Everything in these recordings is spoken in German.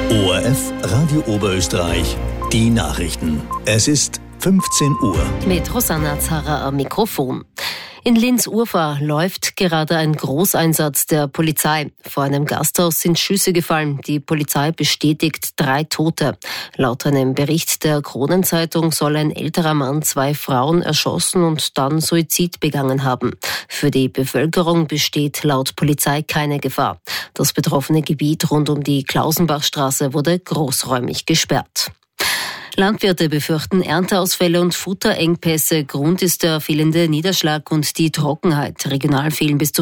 ORF Radio Oberösterreich, die Nachrichten. Es ist 15 Uhr. Mit Rosanna Zarra am Mikrofon. In Linz-Urfahr läuft gerade ein Großeinsatz der Polizei. Vor einem Gasthaus sind Schüsse gefallen. Die Polizei bestätigt 3 Tote. Laut einem Bericht der Kronenzeitung soll ein älterer Mann 2 Frauen erschossen und dann Suizid begangen haben. Für die Bevölkerung besteht laut Polizei keine Gefahr. Das betroffene Gebiet rund um die Klausenbachstraße wurde großräumig gesperrt. Landwirte befürchten Ernteausfälle und Futterengpässe. Grund ist der fehlende Niederschlag und die Trockenheit. Regional fehlen bis zu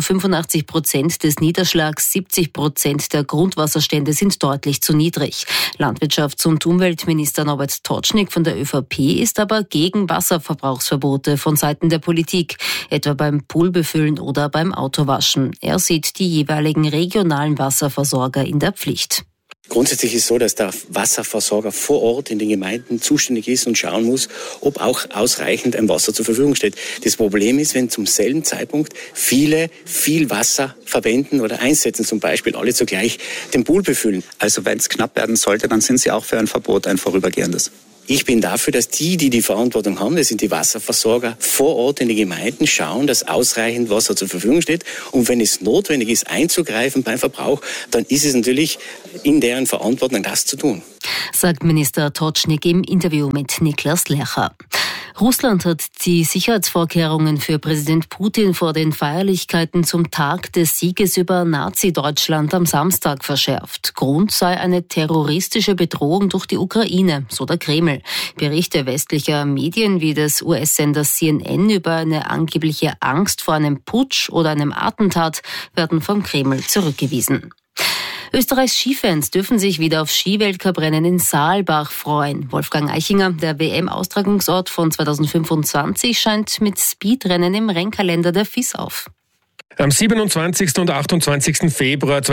85% des Niederschlags. 70% der Grundwasserstände sind deutlich zu niedrig. Landwirtschafts- und Umweltminister Norbert Totschnig von der ÖVP ist aber gegen Wasserverbrauchsverbote von Seiten der Politik, etwa beim Poolbefüllen oder beim Autowaschen. Er sieht die jeweiligen regionalen Wasserversorger in der Pflicht. Grundsätzlich ist es so, dass der Wasserversorger vor Ort in den Gemeinden zuständig ist und schauen muss, ob auch ausreichend ein Wasser zur Verfügung steht. Das Problem ist, wenn zum selben Zeitpunkt viele viel Wasser verwenden oder einsetzen, zum Beispiel alle zugleich den Pool befüllen. Also wenn es knapp werden sollte, dann sind Sie auch für ein Verbot, ein vorübergehendes. Ich bin dafür, dass die Verantwortung haben, das sind die Wasserversorger vor Ort in den Gemeinden, schauen, dass ausreichend Wasser zur Verfügung steht. Und wenn es notwendig ist, einzugreifen beim Verbrauch, dann ist es natürlich in deren Verantwortung, das zu tun. Sagt Minister Totschnig im Interview mit Niklas Lercher. Russland hat die Sicherheitsvorkehrungen für Präsident Putin vor den Feierlichkeiten zum Tag des Sieges über Nazi-Deutschland am Samstag verschärft. Grund sei eine terroristische Bedrohung durch die Ukraine, so der Kreml. Berichte westlicher Medien wie des US-Senders CNN über eine angebliche Angst vor einem Putsch oder einem Attentat werden vom Kreml zurückgewiesen. Österreichs Skifans dürfen sich wieder auf Skiweltcuprennen in Saalbach freuen. Wolfgang Eichinger, der WM-Austragungsort von 2025, scheint mit Speedrennen im Rennkalender der FIS auf. Am 27. und 28. Februar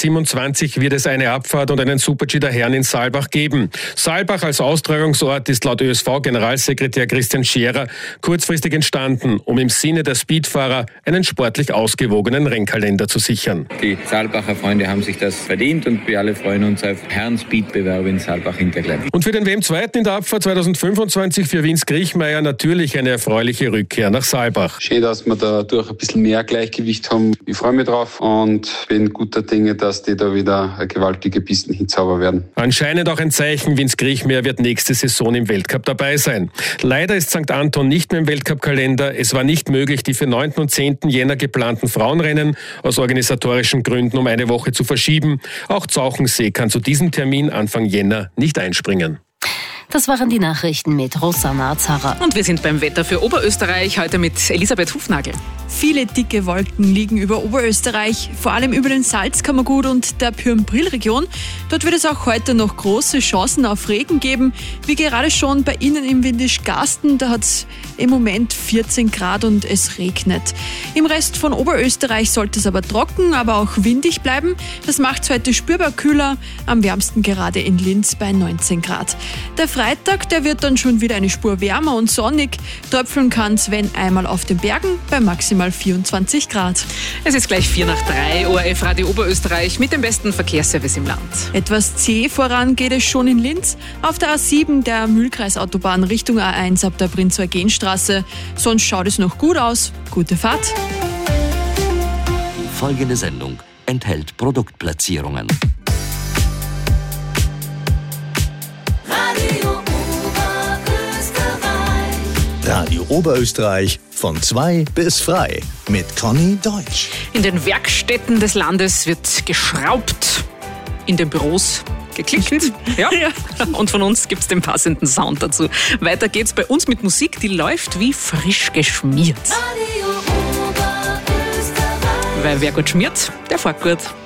2027 wird es eine Abfahrt und einen Super-G der Herren in Saalbach geben. Saalbach als Austragungsort ist laut ÖSV-Generalsekretär Christian Scherer kurzfristig entstanden, um im Sinne der Speedfahrer einen sportlich ausgewogenen Rennkalender zu sichern. Die Saalbacher Freunde haben sich das verdient und wir alle freuen uns auf Herren-Speedbewerbe in Saalbach-Hinterglemm. Und für den WM-Zweiten in der Abfahrt 2025 für Vince Griechmeier natürlich eine erfreuliche Rückkehr nach Saalbach. Schön, dass wir da durch ein bisschen mehr Gleichgewicht haben. Ich freue mich drauf und bin guter Dinge, dass die da wieder eine gewaltige Pisten hinzaubern werden. Anscheinend auch ein Zeichen, Vince Griechmeier wird nächste Saison im Weltcup dabei sein. Leider ist St. Anton nicht mehr im Weltcup-Kalender. Es war nicht möglich, die für 9. und 10. Jänner geplanten Frauenrennen aus organisatorischen Gründen um eine Woche zu verschieben. Auch Zauchensee kann zu diesem Termin Anfang Jänner nicht einspringen. Das waren die Nachrichten mit Rosanna Zarra. Und wir sind beim Wetter für Oberösterreich, heute mit Elisabeth Hufnagel. Viele dicke Wolken liegen über Oberösterreich, vor allem über den Salzkammergut und der Pyrenbril-Region. Dort wird es auch heute noch große Chancen auf Regen geben, wie gerade schon bei Ihnen im Windisch-Garsten. Da hat es im Moment 14 Grad und es regnet. Im Rest von Oberösterreich sollte es aber trocken, aber auch windig bleiben. Das macht es heute spürbar kühler, am wärmsten gerade in Linz bei 19 Grad. Der Freitag, der wird dann schon wieder eine Spur wärmer und sonnig. Tröpfeln kann es, wenn einmal auf den Bergen, bei maximal 24 Grad. Es ist gleich 4:03, ORF Radio Oberösterreich mit dem besten Verkehrsservice im Land. Etwas zäh voran geht es schon in Linz. Auf der A7 der Mühlkreisautobahn Richtung A1 ab der Prinz-Eugen-Straße. Sonst schaut es noch gut aus. Gute Fahrt. Folgende Sendung enthält Produktplatzierungen. Radio Oberösterreich von 2 bis frei mit Conny Deutsch. In den Werkstätten des Landes wird geschraubt, in den Büros geklickt. Ja. Und von uns gibt es den passenden Sound dazu. Weiter geht's bei uns mit Musik, die läuft wie frisch geschmiert. Weil wer gut schmiert, der fährt gut.